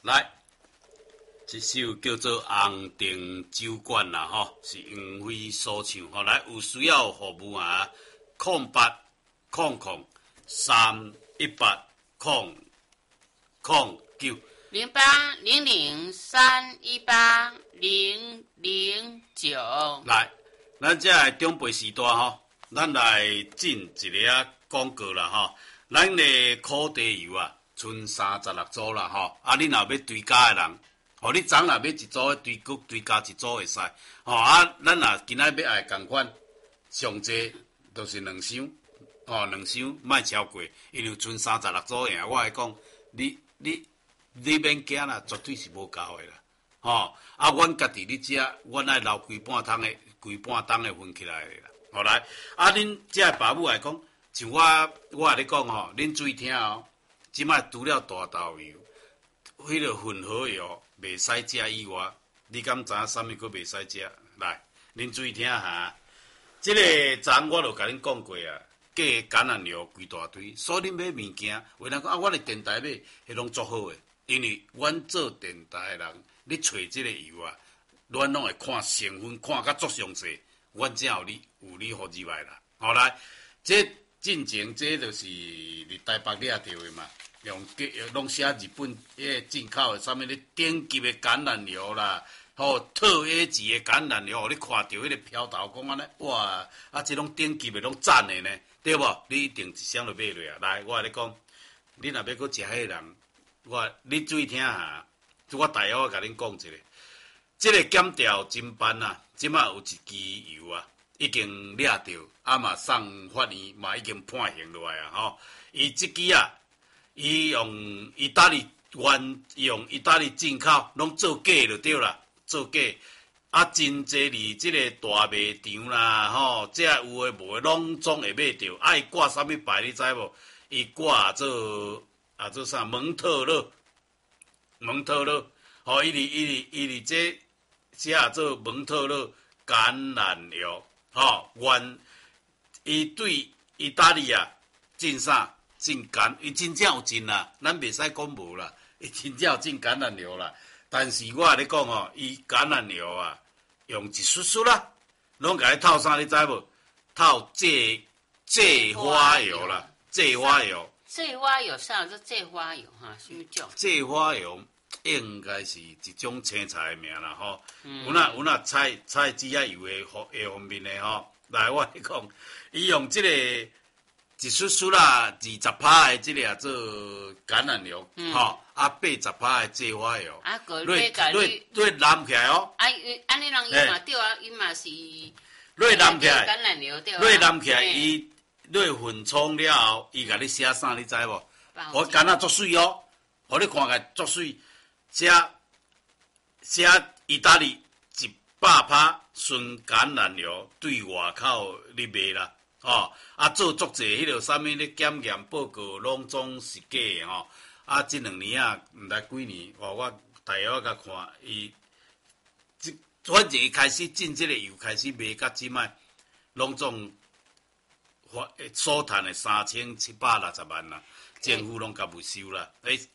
来，一首叫做《红灯酒馆》啦，吼，是杨飞所唱。吼，来有需要服务啊，08003809。 0800318009。 来，咱这个中辈时代吼，咱来进一个广告啦吼。咱的烤地油啊，剩36组啦吼。啊，你若要追加的人，吼，你昨若要一组，追加一组会使。吼啊，咱若今仔要爱共款，上济就是2箱，吼，2箱莫超过，因为剩36组样，我来讲，你免惊啦，绝对是无够的啦。吼，啊，阮家己咧食，阮爱留规半桶的分起来的啦。后来，啊，恁这爸母来讲，像我咧讲吼，恁注意听哦，即摆除了大豆油，迄个混合油袂使食以外，你敢知影啥物佫袂使食？来，恁注意听哈，即个昨我就甲恁讲过啊，假橄榄油规大堆，所以恁买物件，有人讲啊，我咧电台买，迄拢足好诶，因为阮做电台的人。你找即个油啊，阮拢会看成分，看甲足详细，阮才有你互入来啦。后来，这进前这就是伫台北掠着的嘛，拢写日本迄个进口的，啥物咧顶级的橄榄油啦，吼特 A 级的橄榄油，你看到迄个飘头讲安尼，哇，啊这种顶级的拢赞的呢，对无？你一定一箱就买落啊。来，我来讲，你若要搁食迄个人，你注意听下。我大约甲恁讲一个，这个检调侦办啊，即马有一支油啊，已经掠着，啊嘛送法院嘛已经判刑落来啊吼。伊即支啊，伊用意大利进口，拢做假就对啦，做假。啊，真济哩，即个大卖场啦，吼，这有诶无诶，拢总会买着。啊，伊挂啥物牌你知无？伊挂做啥蒙特勒。吼，伊哩这写做蒙特勒橄榄油，吼，伊对意大利啊进啥进橄，伊真正有进啦，咱袂使讲无啦，伊真正有进橄榄油啦。但是我咧讲吼，伊橄榄油啊，用一丝啦，拢甲伊套啥，你知无？套芥花油啦，芥花油。 芥花油啥叫芥花油哈？什么种？ 芥花油应该是一种青菜的名啦吼。有那菜籽仔油的方面的吼。来，我来讲，伊用这个一丝啦，20%的这个做橄榄油，吼，啊80%的芥花油。 啊，个你揽起来哦。 啊，安尼人伊嘛对啊，伊嘛是。 你揽起来。 橄榄油对啊。 你揽起来，伊。你混冲了后，伊甲你写啥，你知无？我干那足水哦，互你看起来足水。写意大利100%纯橄榄油对外口你卖啦，吼啊做足济迄个啥物咧检验报告拢总是假的吼。啊，这2年啊，毋知几年，我大约甲看伊，反正伊开始进这个油开始卖到即摆，拢总。所赚的3760万啦，政府拢甲没收啦。